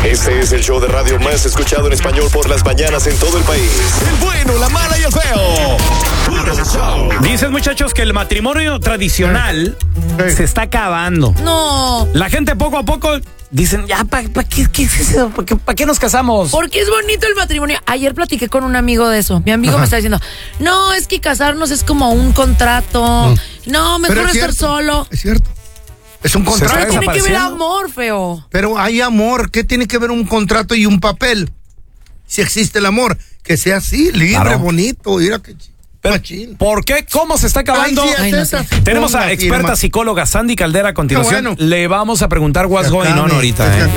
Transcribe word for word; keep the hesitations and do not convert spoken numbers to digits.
Este es el show de radio más escuchado en español por las mañanas en todo el país. El bueno, la mala y el feo. Puro show. Dicen, muchachos, que el matrimonio tradicional Sí. se está acabando. No. La gente poco a poco dicen, ya, ¿para pa qué, qué es eso? ¿Para qué, pa qué nos casamos? Porque es bonito el matrimonio. Ayer platiqué con un amigo de eso. Mi amigo Ajá. me está diciendo, no, es que casarnos es como un contrato. Mm. No, mejor Pero es estar cierto, solo. Es cierto. Es un Se contrato. está Pero tiene que ver desapareciendo. amor, feo. Pero hay amor. ¿Qué tiene que ver un contrato y un papel? Si existe el amor, que sea así, libre, Claro. bonito. Mira que ch- Pero, machín. ¿por qué? ¿Cómo se está acabando? Ay, sí, Ay, no acepta. sé. Tenemos Ponga a experta firma. psicóloga Sandy Caldera a continuación. Qué bueno. Le vamos a preguntar what's Que going on acabe, ahorita. que ¿eh?